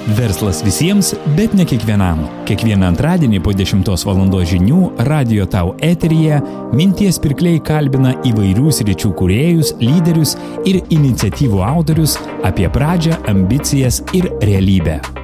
Verslas visiems, bet ne kiekvienam. Kiekvieną antradienį po 10 val. Žinių Radio Tau eteryje Minties pirkliai kalbina įvairių sričių kūrėjus, lyderius ir iniciatyvų autorius apie pradžią, ambicijas ir realybę.